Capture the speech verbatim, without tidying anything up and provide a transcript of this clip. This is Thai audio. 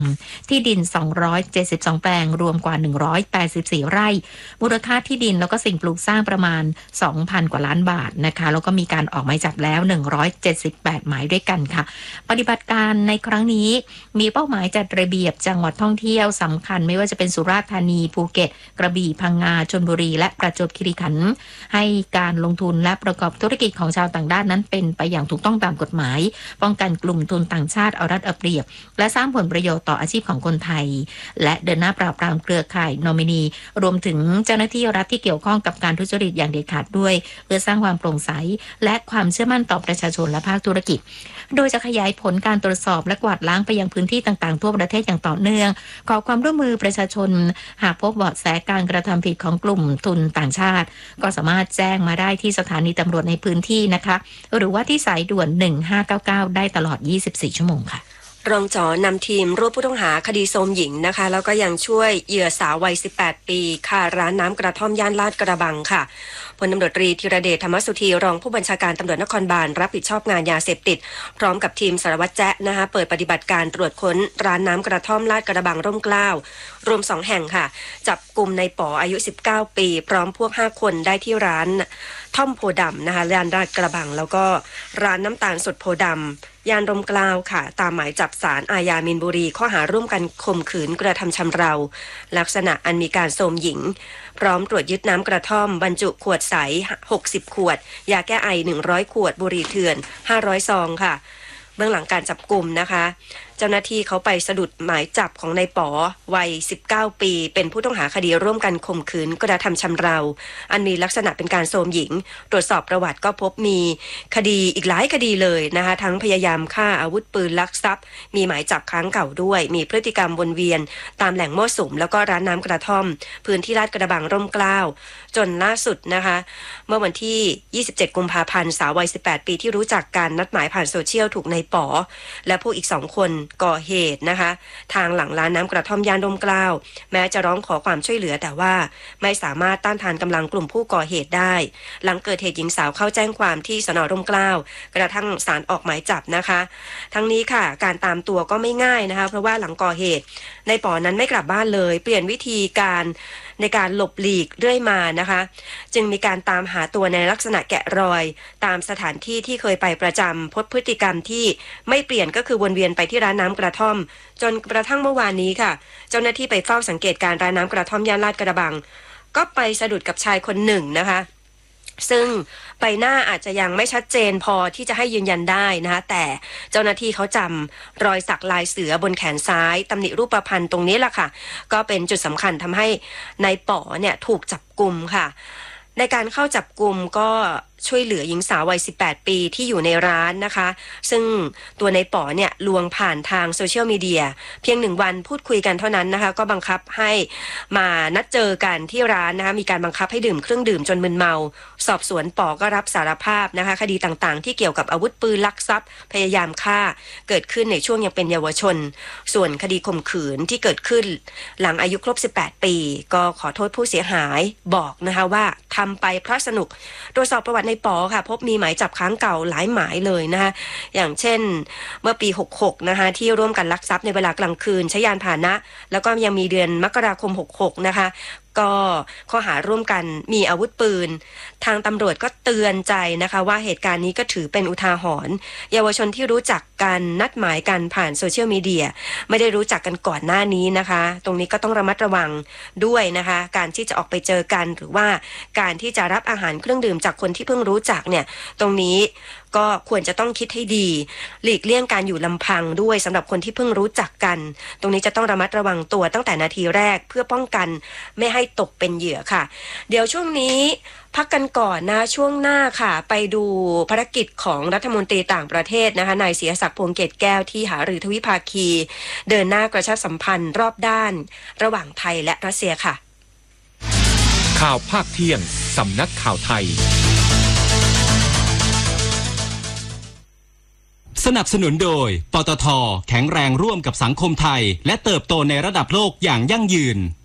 ที่ดินสองร้อยเจ็ดสิบสองแปลงรวมกว่าหนึ่งร้อยแปดสิบสี่ไร่มูลค่าที่ดินแล้วก็สิ่งปลูกสร้างประมาณ สองพัน กว่าล้านบาทนะคะแล้วก็มีการออกหมายจับแล้วหนึ่งร้อยเจ็ดสิบแปดหมายด้วยกันค่ะปฏิบัติการในครั้งนี้มีเป้าหมายจัดระเบียบจังหวัดท่องเที่ยวสำคัญไม่ว่าจะเป็นสุราษฎร์ธานีภูเก็ตกระบี่พังงาชลบุรีและประจวบคีรีขันธ์ให้การลงทุนและประกอบธุรกิจของชาวต่างด้าวนั้นเป็นไปอย่างถูกต้องตามกฎหมายป้องกันกลุ่มทุนต่างชาติเอารัดเอาเปรียบและสร้างผลประโยชน์ต่ออาชีพของคนไทยและเดินหน้าปราบปรามเครือข่ายนอมินีรวมถึงเจ้าหน้าที่รัฐที่เกี่ยวข้องกับการทุจริตอย่างเด็ดขาดด้วยเพื่อสร้างความโปร่งใสและความเชื่อมั่นต่อประชาชนและภาคธุรกิจโดยจะขยายผลการตรวจสอบและกวาดล้างไปยังพื้นที่ต่างๆทั่วประเทศอย่างต่อเนื่องขอความร่วมมือประชาชนหากพบเบาะแสการกระทำผิดของกลุ่มทุนต่างชาติก็สามารถแจ้งมาได้ที่สถานีตำรวจในพื้นที่นะคะหรือว่าที่สายด่วนหนึ่งห้าเก้าเก้าได้ตลอดยี่สิบสี่ชั่วโมงค่ะรองจอนำทีมรวบผู้ต้องหาคดีโทรมหญิงนะคะแล้วก็ยังช่วยเหยื่อสาววัยสิบแปดปีคาร้านน้ำกระท่อมย่านลาดกระบังค่ะพลตำรวจตรีธีรเดชธรรมสุธีรองผู้บัญชาการตำรวจนครบาลรับผิดชอบงานยาเสพติดพร้อมกับทีมสารวัตรแจ๊ะนะคะเปิดปฏิบัติการตรวจค้นร้านน้ำกระท่อมลาดกระบังร่มเกล้ารวมสองแห่งค่ะจับกลุ่มในป๋ออายุสิบเก้าปีพร้อมพวกห้าคนได้ที่ร้านท่อมโพดำนะคะย่านลาดกระบังแล้วก็ร้านน้ำตาลสดโพดำย่านร่มเกล้าค่ะตามหมายจับศาลอาญามีนบุรีข้อหาร่วมกันข่มขืนกระทำชำเราลักษณะอันมีการโทรมหญิงพร้อมตรวจยึดน้ำกระท่อมบรรจุขวดใสหกสิบขวดยาแก้ไอหนึ่งร้อยขวดบุหรี่เถื่อนห้าร้อยซองค่ะเบื้องหลังการจับกุมนะคะเจ้าหน้าที่เขาไปสะดุดหมายจับของนายป๋อวัยสิบเก้าปีเป็นผู้ต้องหาคดีร่วมกันข่มขืนกระทำชำเราอันมีลักษณะเป็นการโทรมหญิงตรวจสอบประวัติก็พบมีคดีอีกหลายคดีเลยนะคะทั้งพยายามฆ่าอาวุธปืนลักทรัพย์มีหมายจับครั้งเก่าด้วยมีพฤติกรรมวนเวียนตามแหล่งมั่วสุมแล้วก็ร้านน้ำกระท่อมพื้นที่ลาดกระบังร่มเกล้าจนล่าสุดนะคะเมื่อวันที่ยี่สิบเจ็ดกุมภาพันธ์สาววัยสิบแปดปีที่รู้จักกันนัดหมายผ่านโซเชียลถูกนายป๋อและผู้อีกสองคนก่อเหตุนะคะทางหลังร้านน้ำกระท่อมย่านร่มเกล้าแม้จะร้องขอความช่วยเหลือแต่ว่าไม่สามารถต้านทานกำลังกลุ่มผู้ก่อเหตุได้หลังเกิดเหตุหญิงสาวเข้าแจ้งความที่สน.ร่มเกล้ากระทั่งศาลออกหมายจับนะคะทั้งนี้ค่ะการตามตัวก็ไม่ง่ายนะคะเพราะว่าหลังก่อเหตุนายป๋อนั้นไม่กลับบ้านเลยเปลี่ยนวิธีการในการหลบหลีกเรื่อยมานะคะจึงมีการตามหาตัวในลักษณะแกะรอยตามสถานที่ที่เคยไปประจำพบพฤติกรรมที่ไม่เปลี่ยนก็คือวนเวียนไปที่ร้านน้ำกระท่อมจนกระทั่งเมื่อวานนี้ค่ะเจ้าหน้าที่ไปเฝ้าสังเกตการร้านน้ำกระท่อมย่านลาดกระบังก็ไปสะดุดกับชายคนหนึ่งนะคะซึ่งใบหน้าอาจจะยังไม่ชัดเจนพอที่จะให้ยืนยันได้นะคะแต่เจ้าหน้าที่เขาจำรอยสักลายเสือบนแขนซ้ายตำหนิรูปพรรณตรงนี้แหละค่ะก็เป็นจุดสำคัญทำให้นายป๋อเนี่ยถูกจับกุมค่ะในการเข้าจับกุมก็ช่วยเหลือหญิงสาววัยสิบแปดปีที่อยู่ในร้านนะคะซึ่งตัวนายป๋อเนี่ยลวงผ่านทางโซเชียลมีเดียเพียงหนึ่งวันพูดคุยกันเท่านั้นนะคะก็บังคับให้มานัดเจอกันที่ร้านนะคะมีการบังคับให้ดื่มเครื่องดื่มจนมึนเมาสอบสวนป๋อก็รับสารภาพนะคะคดีต่างๆที่เกี่ยวกับอาวุธปืนลักทรัพย์พยายามฆ่าเกิดขึ้นในช่วงยังเป็นเยาวชนส่วนคดีข่มขืนที่เกิดขึ้นหลังอายุครบสิบแปดปีก็ขอโทษผู้เสียหายบอกนะคะว่าทำไปเพราะสนุกตรวจสอบประวัติในป๋อค่ะพบมีหมายจับครั้งเก่าหลายหมายเลยนะคะอย่างเช่นเมื่อปีหกสิบหกนะคะที่ร่วมกันลักทรัพย์ในเวลากลางคืนใช้ยานพาหนะแล้วก็ยังมีเดือนมกราคมหกสิบหกนะคะก็ข้อหาร่วมกันมีอาวุธปืนทางตำรวจก็เตือนใจนะคะว่าเหตุการณ์นี้ก็ถือเป็นอุทาหรณ์เยาวชนที่รู้จักกันนัดหมายกันผ่านโซเชียลมีเดียไม่ได้รู้จักกันก่อนหน้านี้นะคะตรงนี้ก็ต้องระมัดระวังด้วยนะคะการที่จะออกไปเจอกันหรือว่าการที่จะรับอาหารเครื่องดื่มจากคนที่เพิ่งรู้จักเนี่ยตรงนี้ก็ควรจะต้องคิดให้ดีหลีกเลี่ยงการอยู่ลำพังด้วยสำหรับคนที่เพิ่งรู้จักกันตรงนี้จะต้องระมัดระวังตัวตั้งแต่นาทีแรกเพื่อป้องกันไม่ให้ตกเป็นเหยื่อค่ะเดี๋ยวช่วงนี้พักกันก่อนนะช่วงหน้าค่ะไปดูภารกิจของรัฐมนตรีต่างประเทศนะคะนายศิรศักดิ์พวงเกตแก้วที่หารือทวิภาคีเดินหน้ากระชับสัมพันธ์รอบด้านระหว่างไทยและรัสเซียค่ะข่าวภาคเที่ยงสำนักข่าวไทยสนับสนุนโดยปตท.แข็งแรงร่วมกับสังคมไทยและเติบโตในระดับโลกอย่างยั่งยืน